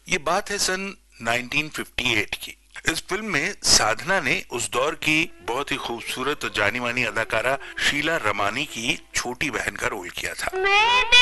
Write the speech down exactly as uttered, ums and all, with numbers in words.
ये बात है सन नाइनटीन फिफ्टी एट की। इस फिल्म में साधना ने उस दौर की बहुत ही खूबसूरत और जानी मानी अदाकारा शीला रमानी की छोटी बहन का रोल किया था।